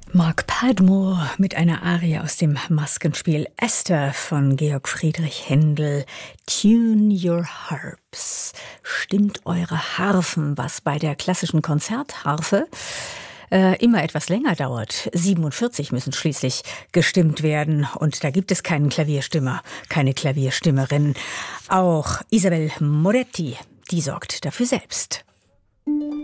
Mark Padmore mit einer Arie aus dem Maskenspiel Esther von Georg Friedrich Händel. Tune your harps. Stimmt eure Harfen, was bei der klassischen Konzertharfe immer etwas länger dauert. 47 müssen schließlich gestimmt werden und da gibt es keinen Klavierstimmer, keine Klavierstimmerin. Auch Isabel Moretti, die sorgt dafür selbst.